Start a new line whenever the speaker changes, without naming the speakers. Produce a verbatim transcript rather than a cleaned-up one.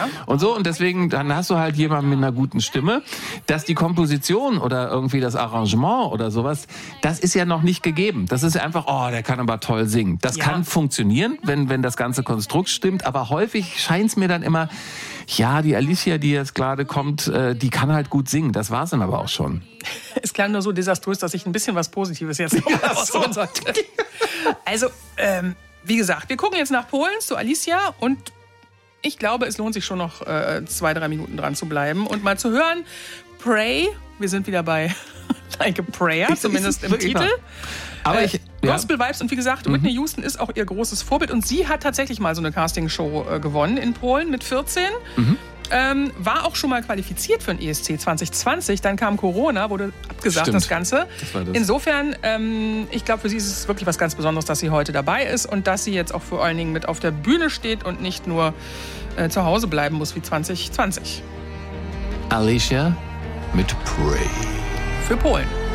Und so, und deswegen, dann hast du halt jemanden mit einer guten Stimme, dass die Komposition oder irgendwie das Arrangement oder sowas, das ist ja noch nicht gegeben. Das ist ja einfach, oh, der kann aber toll singen. Das ja. kann funktionieren, wenn, wenn das ganze Konstrukt stimmt, aber häufig scheint es mir dann immer, ja, die Alicia, die jetzt gerade kommt, die kann halt gut singen. Das war's dann aber auch schon.
Es klang nur so desaströs, dass ich ein bisschen was Positives jetzt noch ja, rausholen sollte. Also, ähm, wie gesagt, wir gucken jetzt nach Polen zu Alicia und ich glaube, es lohnt sich schon noch äh, zwei, drei Minuten dran zu bleiben und mal zu hören. Pray, wir sind wieder bei Like a Prayer, zumindest im Titel.
Aber ich,
ja. Gospel Vibes und wie gesagt, mhm. Whitney Houston ist auch ihr großes Vorbild und sie hat tatsächlich mal so eine Castingshow äh, gewonnen in Polen mit vierzehn. Mhm. Ähm, war auch schon mal qualifiziert für den E S C zwanzig zwanzig, dann kam Corona, wurde abgesagt. Stimmt. Das Ganze. Das war das. Insofern, ähm, ich glaube, für sie ist es wirklich was ganz Besonderes, dass sie heute dabei ist und dass sie jetzt auch vor allen Dingen mit auf der Bühne steht und nicht nur äh, zu Hause bleiben muss wie zwanzig zwanzig.
Alicia mit Pray.
Für Polen.